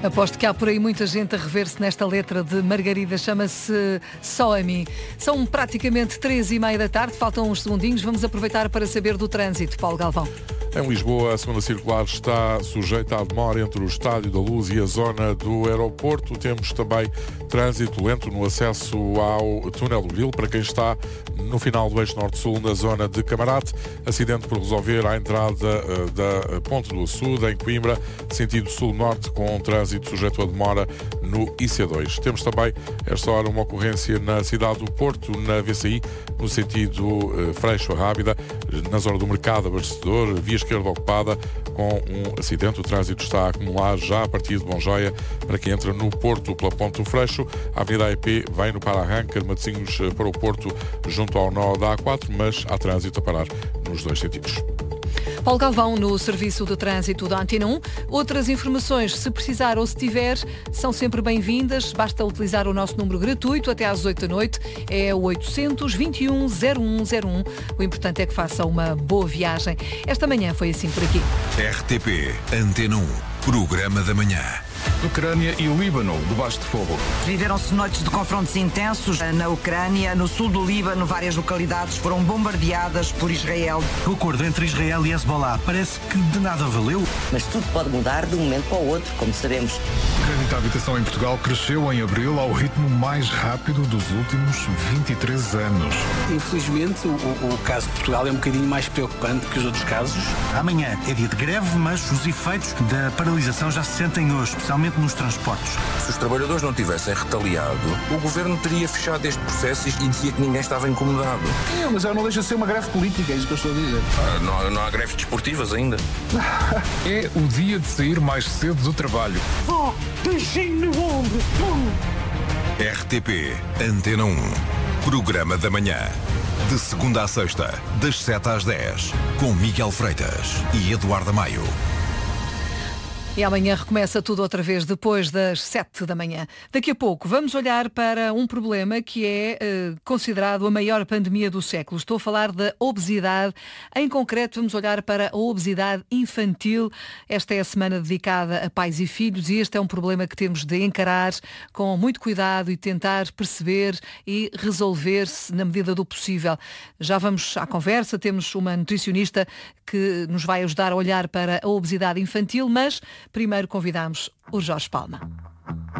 Aposto que há por aí muita gente a rever-se nesta letra de Margarida, chama-se Só a Mim. São praticamente 3h30 da tarde, faltam uns segundinhos, vamos aproveitar para saber do trânsito. Paulo Galvão. Em Lisboa, a segunda circular está sujeita à demora entre o Estádio da Luz e a zona do aeroporto. Temos também trânsito lento no acesso ao túnel do Grilo, para quem está no final do eixo norte-sul, na zona de Camarate. Acidente por resolver à entrada da Ponte do Açude, em Coimbra, sentido sul-norte, com trânsito sujeito a demora no IC2. Temos também, esta hora, uma ocorrência na cidade do Porto, na VCI, no sentido Freixo-Rábida, na zona do Mercado Abastecedor, via esquerda ocupada, com um acidente. O trânsito está a acumular já a partir de Bonjoia, para quem entra no Porto pela Ponte do Freixo. A Avenida AEP vem no para-arranca, Matosinhos para o Porto, junto ao nó da A4, mas há trânsito a parar nos dois sentidos. Paulo Galvão, no Serviço de Trânsito da Antena 1. Outras informações, se precisar ou se tiver, são sempre bem-vindas. Basta utilizar o nosso número gratuito até às 8 da noite. É o 800-21-0101. O importante é que faça uma boa viagem. Esta manhã foi assim por aqui. RTP Antena 1, Programa da Manhã. Ucrânia e Líbano, debaixo de fogo. Viveram-se noites de confrontos intensos na Ucrânia. No sul do Líbano, várias localidades foram bombardeadas por Israel. O acordo entre Israel e Hezbollah parece que de nada valeu. Mas tudo pode mudar de um momento para o outro, como sabemos. O crédito à habitação em Portugal cresceu em abril ao ritmo mais rápido dos últimos 23 anos. Infelizmente, o caso de Portugal é um bocadinho mais preocupante que os outros casos. Amanhã é dia de greve, mas os efeitos da paralisação já se sentem hoje, especialmente nos transportes. Se os trabalhadores não tivessem retaliado, o governo teria fechado este processo e dizia que ninguém estava incomodado. Mas não deixa de ser uma greve política, é isso que eu estou a dizer. Não há greves desportivas ainda. É o dia de sair mais cedo do trabalho. Beijinho no ombro. RTP Antena 1, Programa da Manhã. De segunda à sexta, das 7 às 10, com Miguel Freitas e Eduardo Maio. E amanhã recomeça tudo outra vez depois das 7 da manhã. Daqui a pouco vamos olhar para um problema que é considerado a maior pandemia do século. Estou a falar da obesidade. Em concreto, vamos olhar para a obesidade infantil. Esta é a semana dedicada a pais e filhos e este é um problema que temos de encarar com muito cuidado e tentar perceber e resolver-se na medida do possível. Já vamos à conversa, temos uma nutricionista que nos vai ajudar a olhar para a obesidade infantil, mas primeiro convidamos o Jorge Palma.